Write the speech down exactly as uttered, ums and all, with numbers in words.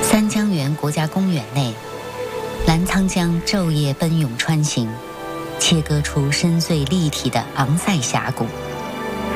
三江源国家公园内，澜沧江昼夜奔涌穿行，切割出深邃立体的昂塞峡谷。